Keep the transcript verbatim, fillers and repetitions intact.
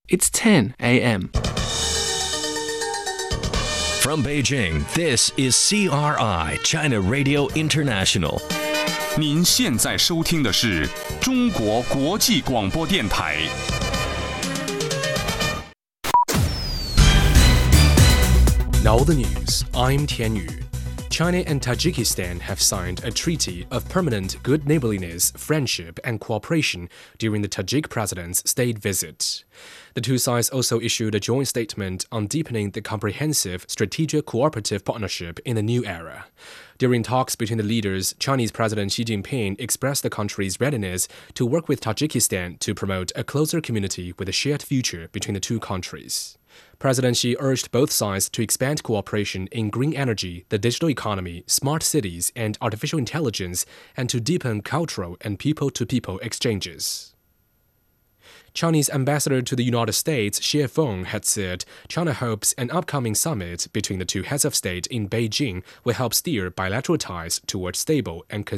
It's ten a.m. From Beijing, this is C R I, China Radio International. 您现在收听的是中国国际广播电台。 Now the news, I'm Tian Yu. China and Tajikistan have signed a treaty of permanent good neighborliness, friendship, and cooperation during the Tajik president's state visit. The two sides also issued a joint statement on deepening the comprehensive strategic cooperative partnership in the new era. During talks between the leaders, Chinese President Xi Jinping expressed the country's readiness to work with Tajikistan to promote a closer community with a shared future between the two countries. President Xi urged both sides to expand cooperation in green energy, the digital economy, smart cities, and artificial intelligence, and to deepen cultural and people-to-people exchanges. Chinese ambassador to the United States, Xie Feng, had said China hopes an upcoming summit between the two heads of state in Beijing will help steer bilateral ties towards stable and